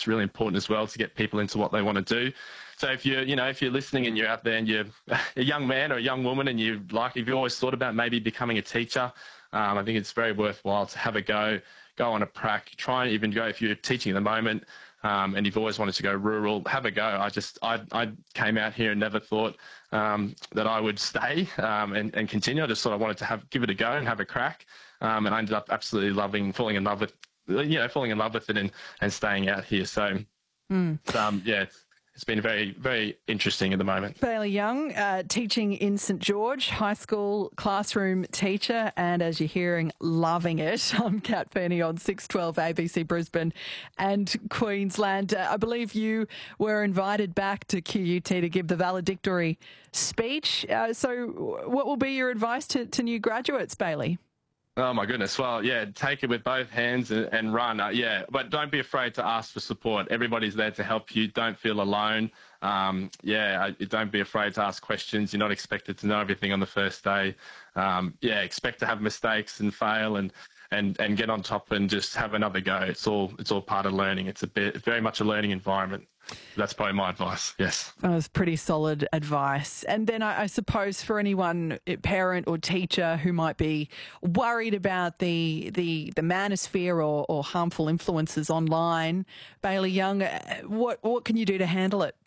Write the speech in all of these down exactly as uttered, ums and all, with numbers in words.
it's really important as well to get people into what they want to do. So if you're, you know, if you're listening and you're out there and you're a young man or a young woman and you like, if you always thought about maybe becoming a teacher, um, I think it's very worthwhile to have a go, go on a prac, try and even go if you're teaching at the moment. Um, and you've always wanted to go rural, have a go. I just, I, I came out here and never thought um, that I would stay um, and, and continue. I just thought I wanted to have, give it a go and have a crack. Um, and I ended up absolutely loving, falling in love with, you know, falling in love with it and, and staying out here. So, mm. um, yeah, it's, it's been very, very interesting at the moment. Bailey Young, uh, teaching in St George, high school classroom teacher, and as you're hearing, loving it. I'm Kat Feeney on six twelve A B C Brisbane and Queensland. Uh, I believe you were invited back to Q U T to give the valedictory speech. Uh, so what will be your advice to, to new graduates, Bailey? Oh, my goodness. Well, yeah, take it with both hands and, and run. Uh, yeah, but don't be afraid to ask for support. Everybody's there to help you. Don't feel alone. Um, yeah, don't be afraid to ask questions. You're not expected to know everything on the first day. Um, yeah, expect to have mistakes and fail and, and, and get on top and just have another go. It's all, it's all part of learning. It's a bit, very much a learning environment. That's probably my advice, yes. That was pretty solid advice. And then I, I suppose for anyone, parent or teacher who might be worried about the the, the manosphere or, or harmful influences online, Bailey Young, what, what can you do to handle it?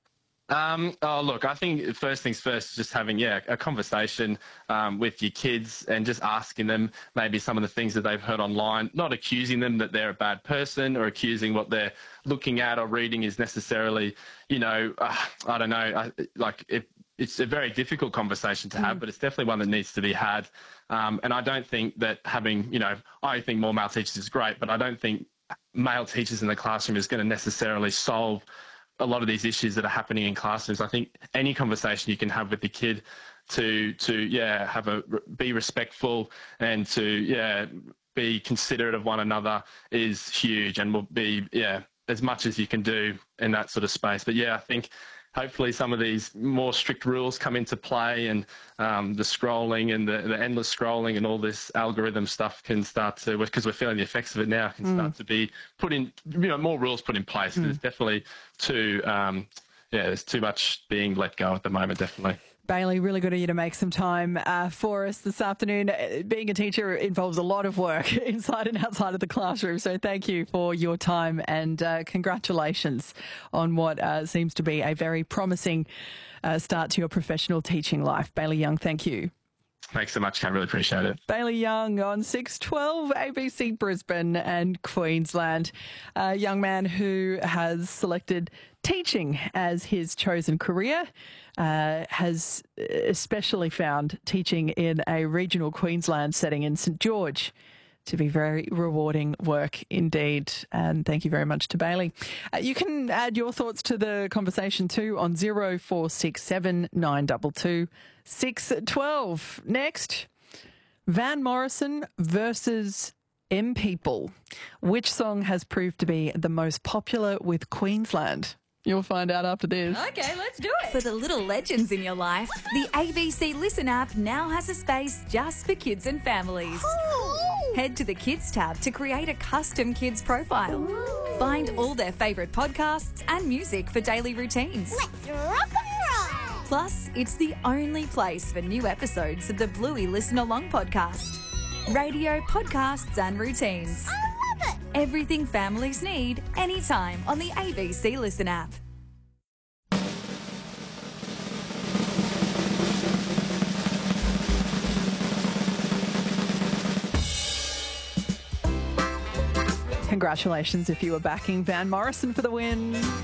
Um, oh, look, I think first things first, just having, yeah, a conversation um, with your kids and just asking them maybe some of the things that they've heard online, not accusing them that they're a bad person or accusing what they're looking at or reading is necessarily, you know, uh, I don't know, I, like it, it's a very difficult conversation to have, mm. but it's definitely one that needs to be had. Um, and I don't think that having, you know, I think more male teachers is great, but I don't think male teachers in the classroom is going to necessarily solve a lot of these issues that are happening in classrooms. I think any conversation you can have with the kid to, to yeah, have a, be respectful and to, yeah, be considerate of one another is huge and will be, yeah, as much as you can do in that sort of space. But yeah, I think hopefully some of these more strict rules come into play and um, the scrolling and the, the endless scrolling and all this algorithm stuff can start to, because we're feeling the effects of it now, can mm. start to be put in, you know, more rules put in place. Mm. There's definitely too, um, yeah, there's too much being let go at the moment, definitely. Bailey, really good of you to make some time uh, for us this afternoon. Being a teacher involves a lot of work inside and outside of the classroom, so thank you for your time and uh, congratulations on what uh, seems to be a very promising uh, start to your professional teaching life. Bailey Young, thank you. Thanks so much, Ken. Really appreciate it. Bailey Young on six twelve A B C Brisbane and Queensland. A young man who has selected teaching as his chosen career, uh, has especially found teaching in a regional Queensland setting in St George to be very rewarding work indeed. And thank you very much to Bailey. Uh, you can add your thoughts to the conversation too on zero four six seven nine two two six one two. Next, Van Morrison versus M People. Which song has proved to be the most popular with Queensland? You'll find out after this. Okay, let's do it. For the little legends in your life, the A B C Listen app now has a space just for kids and families. Ooh. Head to the Kids tab to create a custom kids profile. Ooh. Find all their favourite podcasts and music for daily routines. Let's rock and roll. Plus, it's the only place for new episodes of the Bluey Listen Along podcast. Radio, podcasts and routines. I love it. Everything families need, anytime on the A B C Listen app. Congratulations if you were backing Van Morrison for the win.